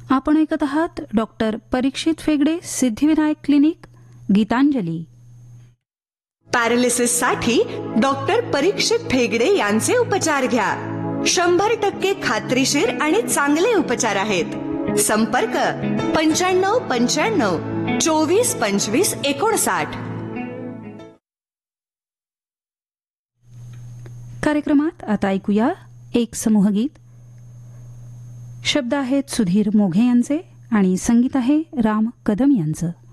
आपण ऐकत आहात डॉक्टर परीक्षित फेगडे सिद्धिविनायक क्लिनिक गीतांजली. पॅरालिसिस साठी डॉक्टर परीक्षित फेगडे यांचे उपचार घ्या. 100% खात्रीशीर आणि चांगले उपचार आहेत. संपर्क 9595 24 25 59. कार्यक्रमात आता ऐकूया एक समूहगीत. शब्द आहेत सुधीर मोघे यांचे आणि संगीत आहे राम कदम यांचं.